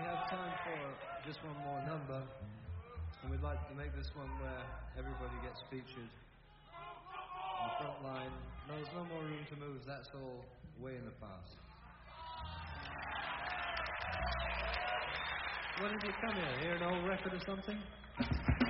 have time for just one more number, and we'd like to make this one where everybody gets featured. On the front line, no, there's no more room to move, that's all way in the past. When did you come here? Hear an old record or something?